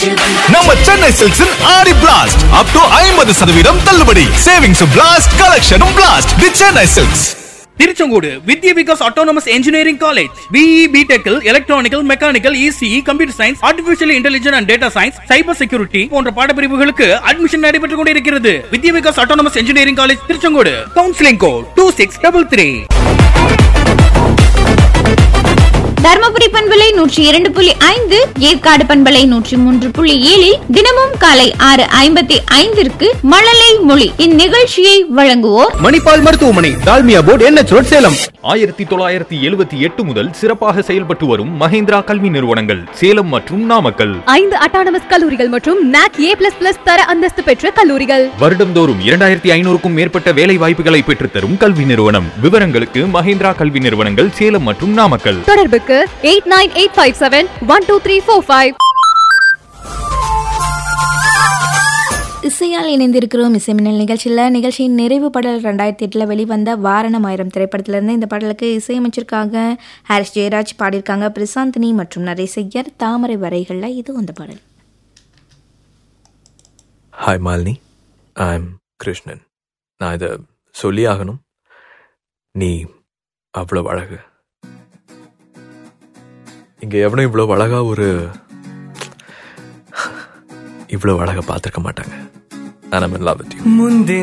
நம்ம சென்னை சில்க்ஸின் ஆடி blast up to 50% தள்ளுபடி. Savings blast, கலெக்ஷனும் blast. The Chennai silks. Tiruchengode Vidya Vikas autonomous engineering college. BE, பிடெக்கில் electronical, mechanical, ECE, computer science, artificial intelligence and data science, cyber security போன்ற பாடப்பிரிவுகளுக்கு admission நடைபெற்றுக் கொண்டிருக்கிறது. வித்யா Vikas autonomous engineering college Tiruchengode. Counselling code 2633. Dharmapuri பண்பலை 102.5, ஏற்காடு பண்பலை 103.7 தினமும் காலை 6:55 மழலை மொழி இந்நிகழ்ச்சியை வழங்குவோர் மணிப்பால் மருத்துவமனை, Dalmia board, NH road, Salem. 1978 முதல் சிறப்பாக செயல்பட்டு வரும் மஹேந்திரா கல்வி நிறுவனங்கள் சேலம் மற்றும் நாமக்கல். 5 அட்டானமஸ் கல்லூரிகள் மற்றும் NAC A++ தர அந்தஸ்து பெற்ற கல்லூரிகள். வருடம்தோறும் 2500க்கும் மேற்பட்ட வேலை வாய்ப்புகளை பெற்றுத்தரும் கல்வி நிறுவனம். விவரங்களுக்கு மஹேந்திரா கல்வி நிறுவனங்கள் சேலம் மற்றும் நாமக்கல். தொடர்புக்கு 8985712345. இசையால் இணைந்திருக்கிறோம் இசைமின்னல் நிகழ்ச்சியின் நிறைவு பாடல் 2008 வெளிவந்த வாரணம் ஆயிரம் திரைப்படத்திலிருந்து. இந்த பாடலுக்கு இசையமைச்சிருக்காங்க ஹாரிஸ் ஜெயராஜ், பாடியிருக்காங்க பிரசாந்தினி மற்றும் நரேசையர். தாமரை வரைகளில் இது அந்த பாடல். Hi Malini, I am Krishnan. நான் இதை சொல்லி ஆகணும். நீ அவ்வளோ அழகு. இங்க எவனும் இவ்வளோ அழகா பார்த்துருக்க மாட்டாங்க. I'm in love with you.